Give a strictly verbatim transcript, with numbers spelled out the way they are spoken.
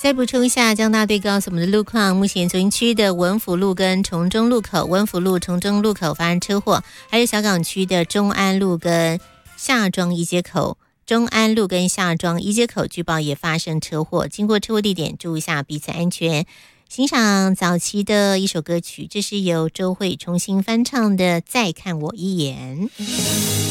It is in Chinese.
再补充一下江大队告诉我们的路况，目前左营区的文福路跟崇中路口，文福路、崇中路口发生车祸，还有小港区的中安路跟下庄一街口，中安路跟下庄一街口据报也发生车祸，经过车祸地点注意一下彼此安全。欣赏早期的一首歌曲，这是由周蕙重新翻唱的《再看我一眼》。